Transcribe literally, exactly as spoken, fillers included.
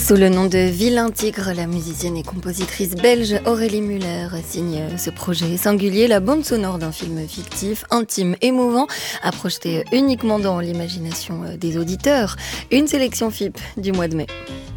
Sous le nom de Vilain Tigre, la musicienne et compositrice belge Aurélie Muller signe ce projet singulier, la bande sonore d'un film fictif, intime, émouvant, à projeter uniquement dans l'imagination des auditeurs. Une sélection F I P du mois de mai.